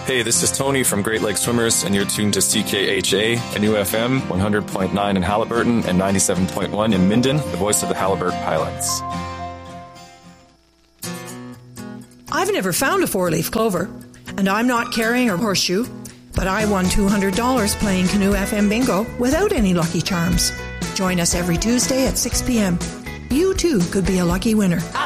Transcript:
Hey, this is Tony from Great Lakes Swimmers, and you're tuned to CKHA, Canoe FM, 100.9 in Halliburton and 97.1 in Minden, the voice of the Halliburton Pilots. I've never found a four-leaf clover, and I'm not carrying a horseshoe, but I won $200 playing Canoe FM Bingo without any Lucky Charms. Join us every Tuesday at 6 p.m. You, too, could be a lucky winner.